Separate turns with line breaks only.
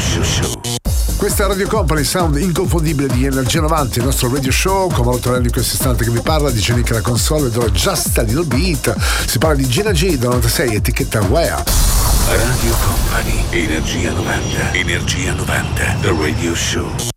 Show.
Questa è Radio Company, sound inconfondibile di Energia 90, il nostro radio show, con Mauro Tonelli in questo istante che vi parla, di Nick la console, ed ora Just a Little Beat. Si parla di Gina G, da 96, etichetta Wea.
Radio Company, Energia 90, Energia 90, The Radio Show.